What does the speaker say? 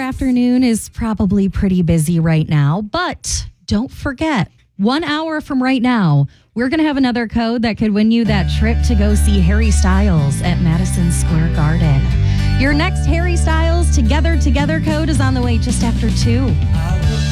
afternoon is probably pretty busy right now, but don't forget, 1 hour from right now, we're going to have another code that could win you that trip to go see Harry Styles at Madison Square Garden. Your next Harry Styles Together code is on the way just after 2.